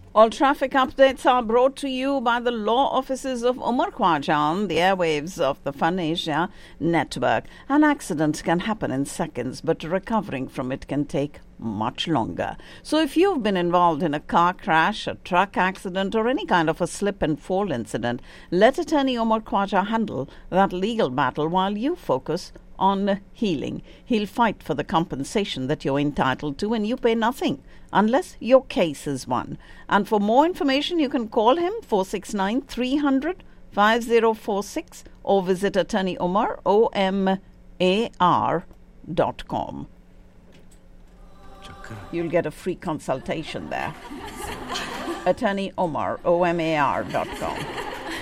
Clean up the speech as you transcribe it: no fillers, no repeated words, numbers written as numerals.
All traffic updates are brought to you by the law offices of Umar Khwaja on the airwaves of the Fun Asia network. An accident can happen in seconds, but recovering from it can take much longer. So if you've been involved in a car crash, a truck accident, or any kind of a slip and fall incident, let attorney Umar Khwaja handle that legal battle while you focus on healing. He'll fight for the compensation that you're entitled to, and you pay nothing unless your case is won. And for more information, you can call him 469 300 5046 or visit attorney Omar, OMAR.com. You'll get a free consultation there. attorney Omar, OMAR.com.